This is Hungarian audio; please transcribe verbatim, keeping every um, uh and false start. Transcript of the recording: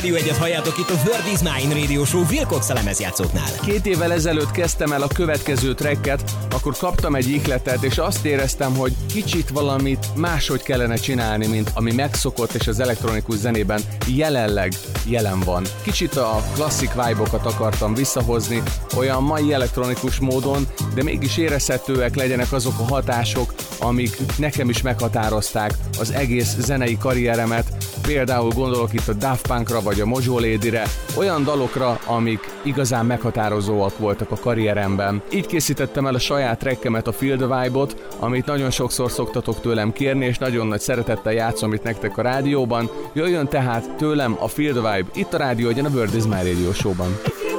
Rádió egyet halljátok itt a Word is Mine Radio Show Wilcox a lemezjátszóknál. Két évvel ezelőtt kezdtem el a következő tracket, akkor kaptam egy ihletet, és azt éreztem, hogy kicsit valamit máshogy kellene csinálni, mint ami megszokott, és az elektronikus zenében jelenleg jelen van. Kicsit a klasszik vibe-okat akartam visszahozni, olyan mai elektronikus módon, de mégis érezhetőek legyenek azok a hatások, amik nekem is meghatározták az egész zenei karrieremet. Például gondolok itt a Daft Punkra vagy a Mojo Lady-re, olyan dalokra, amik igazán meghatározóak voltak a karrieremben. Így készítettem el a saját trackemet, a Feel the Vibe-ot, amit nagyon sokszor szoktatok tőlem kérni, és nagyon nagy szeretettel játszom itt nektek a rádióban. Jöjjön tehát tőlem a Feel the Vibe, itt a rádió, a Word is Mine Radio Show-ban.